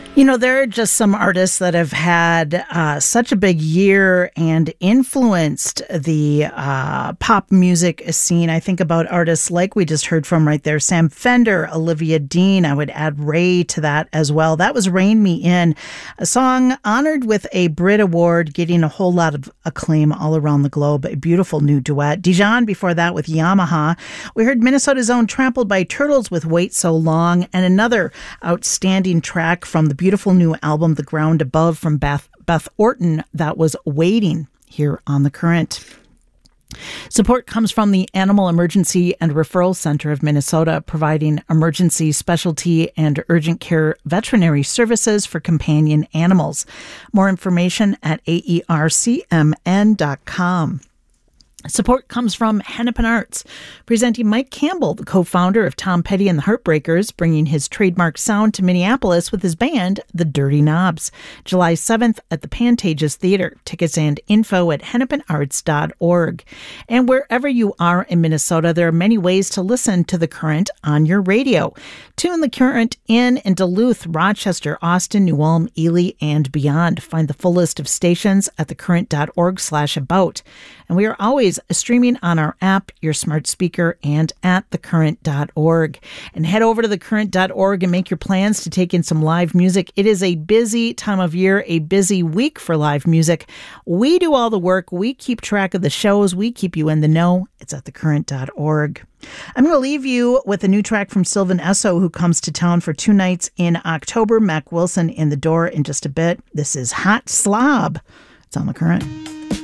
You know, there are just some artists that have had such a big year and influenced the pop music scene. I think about artists like we just heard from right there, Sam Fender, Olivia Dean. I would add Ray to that as well. That was Rein Me In, a song honored with a Brit Award, getting a whole lot of acclaim all around the globe. A beautiful new duet. Dijon before that with Yamaha. We heard Minnesota's own Trampled by Turtles with Wait So Long, and another outstanding track from the beautiful new album, The Ground Above, from Beth Orton. That was Waiting here on The Current. Support comes from the Animal Emergency and Referral Center of Minnesota, providing emergency, specialty, and urgent care veterinary services for companion animals. More information at aercmn.com. Support comes from Hennepin Arts, presenting Mike Campbell, the co-founder of Tom Petty and the Heartbreakers, bringing his trademark sound to Minneapolis with his band, The Dirty Knobs. July 7th at the Pantages Theater. Tickets and info at hennepinarts.org. And wherever you are in Minnesota, there are many ways to listen to The Current on your radio. Tune The Current in Duluth, Rochester, Austin, New Ulm, Ely, and beyond. Find the full list of stations at thecurrent.org/about. And we are always streaming on our app, your smart speaker, and at thecurrent.org. And head over to thecurrent.org and make your plans to take in some live music. It is a busy time of year, a busy week for live music. We do all the work. We keep track of the shows. We keep you in the know. It's at thecurrent.org. I'm going to leave you with a new track from Sylvan Esso, who comes to town for 2 nights in October. Mac Wilson in the door in just a bit. This is Hot Slob. It's on The Current.